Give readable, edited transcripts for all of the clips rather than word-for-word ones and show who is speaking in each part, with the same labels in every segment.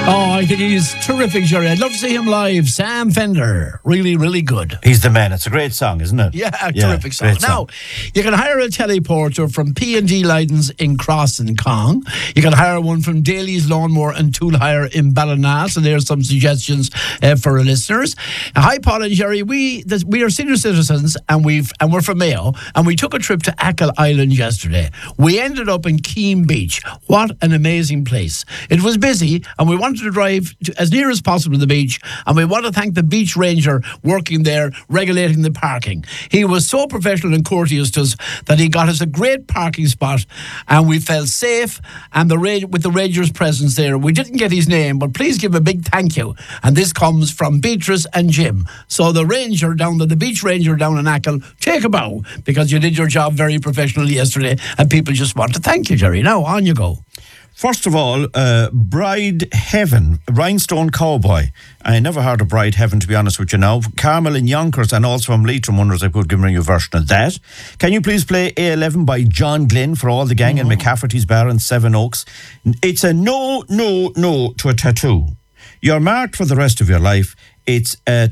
Speaker 1: Oh, I think he's terrific, Jerry. I'd love to see him live. Sam Fender. Really, really good.
Speaker 2: He's the man. It's a great song, isn't it?
Speaker 1: Yeah, terrific song. Now, you can hire a teleporter from P&D Leidens in Cross and Cong. You can hire one from Daly's Lawnmower and Tool Hire in Ballina. So there's some suggestions for our listeners. Hi, Paul and Jerry. We are senior citizens and we're from Mayo, and we took a trip to Achill Island yesterday. We ended up in Keene Beach. What an amazing place. It was busy, and we wanted to drive as near as possible to the beach, and we want to thank the beach ranger working there regulating the parking. He was so professional and courteous to us that he got us a great parking spot, and we felt safe and with the ranger's presence there. We didn't get his name, but please give a big thank you, and this comes from Beatrice and Jim. So the beach ranger down in Achill, take a bow, because you did your job very professionally yesterday, and people just want to thank you, Jerry. Now on you go.
Speaker 2: First of all, Bride Heaven, Rhinestone Cowboy. I never heard of Bride Heaven, to be honest with you now. Carmel in Yonkers and also from Leitrim wonders if I could give me a version of that. Can you please play A11 by John Glenn for all the gang in McCafferty's Bar in Seven Oaks? It's a no to a tattoo. You're marked for the rest of your life. It's a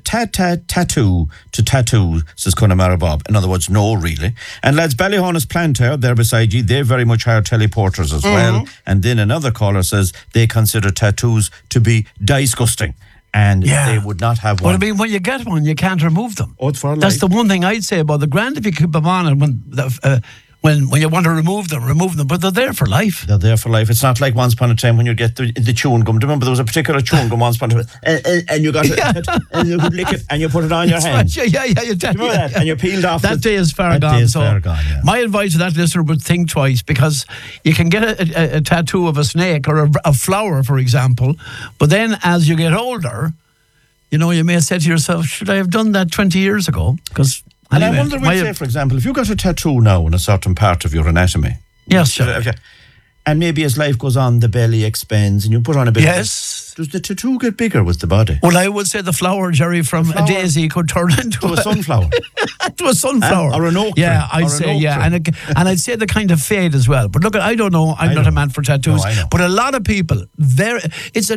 Speaker 2: tattoo to tattoo, says Connemara Bob. In other words, no, really. And lads, Ballyhonus Planter, there beside you, they very much hire teleporters as well. And then another caller says they consider tattoos to be disgusting. And they would not have one.
Speaker 1: Well, I mean, when you get one, you can't remove them.
Speaker 2: Oh, it's for life.
Speaker 1: That's the one thing I'd say about the grand if you keep them on, and when you want to remove them, but they're there for life.
Speaker 2: They're there for life. It's not like once upon a time when you get the chewing gum. Do you remember there was a particular chewing gum once upon a time, and you got it, and you could lick it, and you put it on your hand.
Speaker 1: Right. Yeah. You
Speaker 2: remember that? And you peeled off.
Speaker 1: That day is far gone. My advice to that listener would think twice, because you can get a tattoo of a snake or a flower, for example, but then as you get older, you may say to yourself, should I have done that 20 years ago? Because
Speaker 2: and I wonder, say, for example, if you got a tattoo now in a certain part of your anatomy.
Speaker 1: Yes, sure.
Speaker 2: And maybe as life goes on, the belly expands and you put on a bit.
Speaker 1: Yes.
Speaker 2: Does the tattoo get bigger with the body?
Speaker 1: Well, I would say the flower, Jerry, from a daisy could turn into
Speaker 2: a sunflower.
Speaker 1: To a sunflower.
Speaker 2: Or an oak tree.
Speaker 1: Yeah, I'd say, yeah. And I'd say the kind of fade as well. But look, I don't know. I'm not a man for tattoos.
Speaker 2: No,
Speaker 1: but a lot of people, it's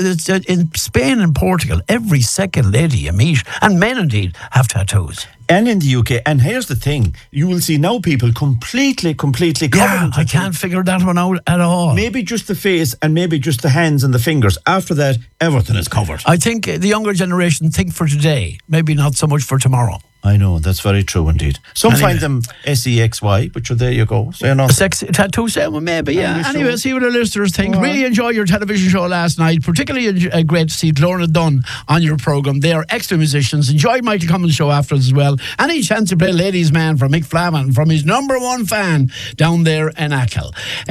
Speaker 1: in Spain and Portugal, every second lady you meet, and men indeed, have tattoos.
Speaker 2: And in the UK, and here's the thing, you will see now people completely covered in tattoos.
Speaker 1: I can't figure that one out at all.
Speaker 2: Maybe just the face and maybe just the hands and the fingers. After that, everything is covered.
Speaker 1: I think the younger generation think for today, maybe not so much for tomorrow.
Speaker 2: I know, that's very true indeed. Some find them SEXY, but there you go.
Speaker 1: A sexy tattoo, maybe, yeah. Anyway, see what our listeners think. Really enjoyed your television show last night. Particularly great to see Lorna Dunn on your programme. They are excellent musicians. Enjoyed Michael Cummins' show afterwards as well. Any chance to play Ladies Man from Mick Flaman, from his number one fan down there in Achill.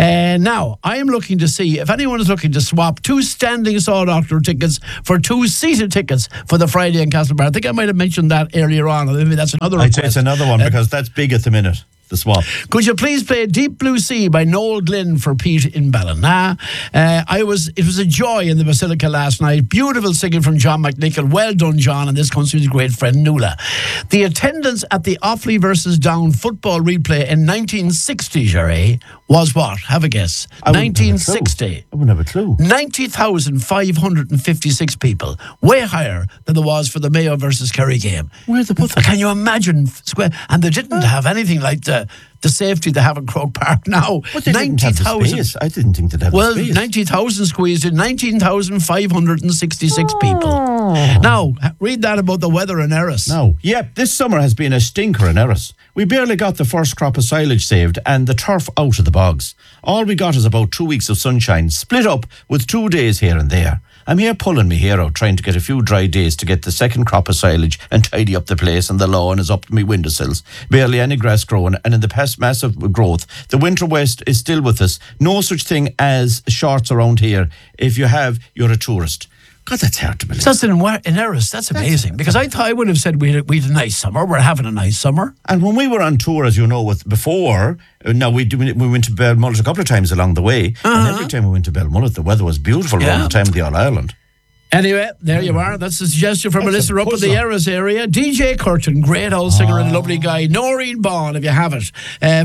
Speaker 1: Now, I am looking to see if anyone is looking to swap 2 standing Saw Doctor tickets for 2 seated tickets for the Friday in Castlebar. I think I might have mentioned that earlier on. Maybe that's another request.
Speaker 2: It's another one because that's big at the minute, the swap.
Speaker 1: Could you please play Deep Blue Sea by Noel Glynn for Pete in Ballina? It was a joy in the Basilica last night. Beautiful singing from John McNichol. Well done, John, and this comes from his great friend Nuala. The attendance at the Offaly versus Down football replay in 1960, Jerry, was what? Have a guess. 1960.
Speaker 2: I wouldn't have a clue.
Speaker 1: 90,556 people. Way higher than there was for the Mayo versus Kerry game.
Speaker 2: Where'd they put that?
Speaker 1: Can you imagine? And they didn't have anything like the safety they have in Croke Park now.
Speaker 2: 90,000. I didn't think they'd have the space.
Speaker 1: 90,000 squeezed in, 19,566 people. Now, read that about the weather in Erris.
Speaker 2: No. Yep, this summer has been a stinker in Erris. We barely got the first crop of silage saved and the turf out of the bogs. All we got is about 2 weeks of sunshine, split up with 2 days here and there. I'm here pulling me hair out, trying to get a few dry days to get the second crop of silage and tidy up the place, and the lawn is up to me windowsills. Barely any grass growing, and in the past massive growth. The winter west is still with us. No such thing as shorts around here. If you have, you're a tourist. God, that's hard to believe.
Speaker 1: So that's in Erris. That's amazing. Because I thought I would have said we had a nice summer. We're having a nice summer.
Speaker 2: And when we were on tour, as you know, before, now we went to Belmullet a couple of times along the way. And every time we went to Belmullet, the weather was beautiful around the time of the All-Ireland.
Speaker 1: Anyway, there you are. That's a suggestion from a listener up in the Erris area. DJ Curtin, great old singer and lovely guy. Noreen Bawn, if you have it.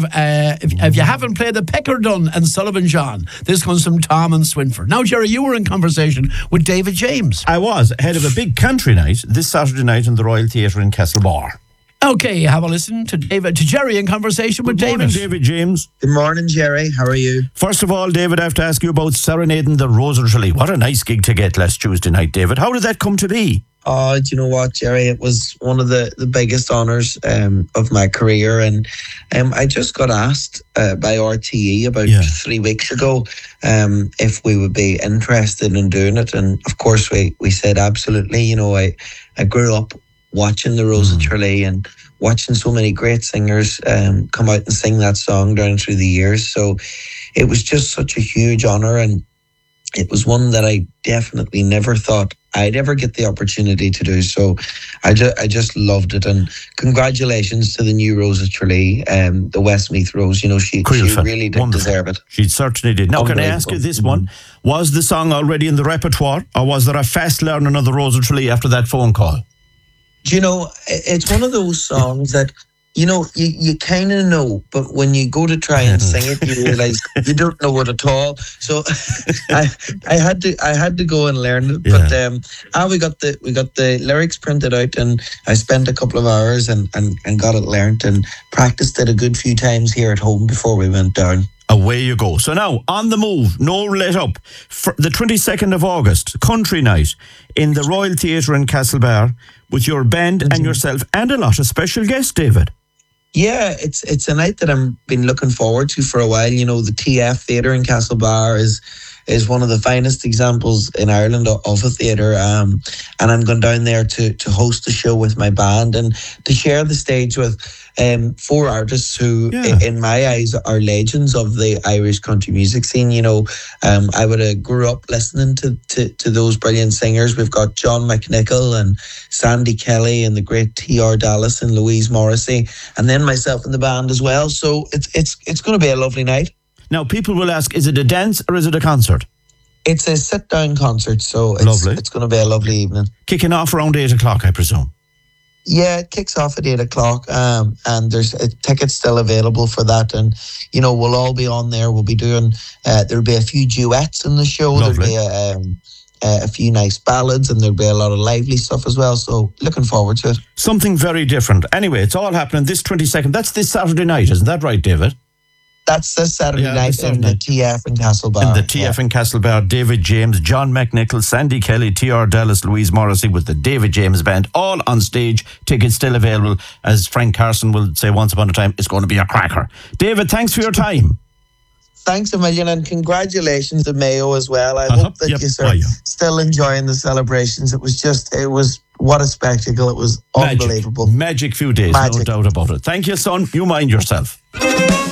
Speaker 1: If you haven't played the Peckerdun and Sullivan John, this comes from Tom and Swinford. Now, Jerry, you were in conversation with David James.
Speaker 2: I was, ahead of a big country night this Saturday night in the Royal Theatre in Castlebar.
Speaker 1: Okay, have a listen to Jerry in conversation with David.
Speaker 2: Good morning, David James.
Speaker 3: Good morning, Jerry. How are you?
Speaker 2: First of all, David, I have to ask you about serenading the Rosal Tralee. What a nice gig to get last Tuesday night, David. How did that come to be?
Speaker 3: Oh, do you know what, Jerry? It was one of the biggest honours of my career. And I just got asked by RTE about 3 weeks ago if we would be interested in doing it. And of course, we said absolutely. You know, I grew up watching the Rosal Tralee and watching so many great singers come out and sing that song down through the years. So it was just such a huge honour, and it was one that I definitely never thought I'd ever get the opportunity to do. So I just loved it, and congratulations to the new Rosal Tralee, the Westmeath Rose. You know, she really did deserve it.
Speaker 2: She certainly did. Now, can I ask you this one? Was the song already in the repertoire, or was there a fast learning of the Rosal Tralee after that phone call?
Speaker 3: Do you know, it's one of those songs that, you know, you kind of know, but when you go to try and sing it, you realise you don't know it at all. So I had to go and learn it. But we got the lyrics printed out, and I spent a couple of hours and got it learnt and practiced it a good few times here at home before we went down.
Speaker 2: Away you go. So now, on the move, no let up. For the 22nd of August, Country Night in the Royal Theatre in Castlebar with your band and yourself and a lot of special guests, David.
Speaker 3: Yeah, it's a night that I've been looking forward to for a while. You know, the TF Theatre in Castlebar is one of the finest examples in Ireland of a theatre, and I'm going down there to host the show with my band and to share the stage with 4 artists who, in my eyes, are legends of the Irish country music scene. You know, I would have grew up listening to those brilliant singers. We've got John McNichol and Sandy Kelly and the great T.R. Dallas and Louise Morrissey, and then myself in the band as well. So it's going to be a lovely night.
Speaker 2: Now, people will ask, is it a dance or is it a concert?
Speaker 3: It's a sit-down concert, so it's going to be a lovely evening.
Speaker 2: Kicking off around 8 o'clock, I presume.
Speaker 3: Yeah, it kicks off at 8 o'clock, and there's tickets still available for that. And, you know, we'll all be on there. We'll be doing, there'll be a few duets in the show.
Speaker 2: Lovely.
Speaker 3: There'll be a few nice ballads, and there'll be a lot of lively stuff as well. So looking forward to it.
Speaker 2: Something very different. Anyway, it's all happening this 22nd. That's this Saturday night, isn't that right, David?
Speaker 3: That's this Saturday night in the TF in Castlebar.
Speaker 2: In the TF in Castlebar, David James, John McNichol, Sandy Kelly, T.R. Dallas, Louise Morrissey with the David James Band, all on stage. Tickets still available. As Frank Carson will say once upon a time, it's going to be a cracker. David, thanks for your time.
Speaker 3: Thanks a million, and congratulations to Mayo as well. I hope that you're still enjoying the celebrations. It was what a spectacle. It was unbelievable.
Speaker 2: Magic few days, no doubt about it. Thank you, son. You mind yourself.